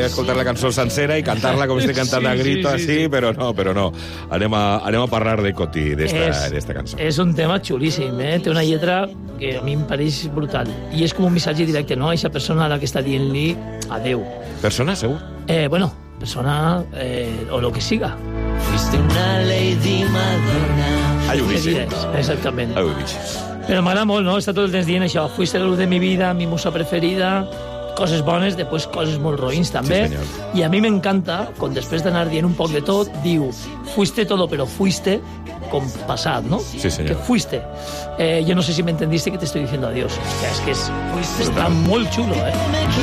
escoltar la cançó sencera i cantar-la com estic cantant a grito, així, però no. Anem a parlar de Coti, d'esta cançó. És un tema xulíssim, té una lletra que a mi em pareix brutal. I és com un missatge directe, no? Aquesta persona a la que està dient-li adeu. Persona, segur? Bueno, persona o lo que siga. Fuiste una Lady Madonna. Ai, ho vist, Exactament. Ai, ho vist. Però m'agrada molt, no? Està tot el temps dient això. Fuiste la luz de mi vida, mi musa preferida, coses bones, després coses molt roïns també. Sí, I a mi m'encanta, quan després d'anar dient un poc de tot, diu, fuiste todo, pero fuiste con passat, ¿no? Sí, senyor. Que fuiste. Yo no sé si me entendiste que te estoy diciendo adiós. Hòstia, és que està molt xulo,